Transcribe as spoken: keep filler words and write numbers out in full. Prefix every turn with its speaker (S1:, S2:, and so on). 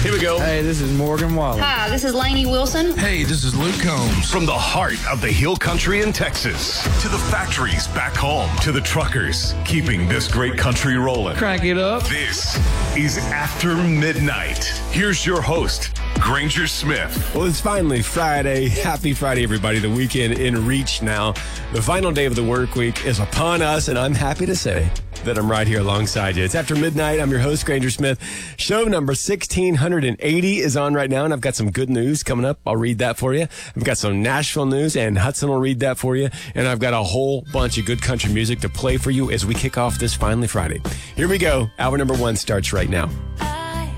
S1: Here we go.
S2: Hey, this is Morgan Wallen.
S3: Hi, this is Lainey Wilson.
S4: Hey, this is Luke Combs.
S1: From the heart of the Hill Country in Texas to the factories back home to the truckers keeping this great country rolling.
S2: Crank it up.
S1: This is After Midnight. Here's your host, Granger Smith.
S5: Well, it's finally Friday. Happy Friday, everybody. The weekend in reach now. The final day of the work week is upon us, and I'm happy to say that I'm right here alongside you. It's After Midnight. I'm your host, Granger Smith. Show number sixteen eighty is on right now, and I've got some good news coming up. I'll read that for you. I've got some Nashville news, and Hudson will read that for you. And I've got a whole bunch of good country music to play for you as we kick off this finally Friday. Here we go. Hour number one starts right now.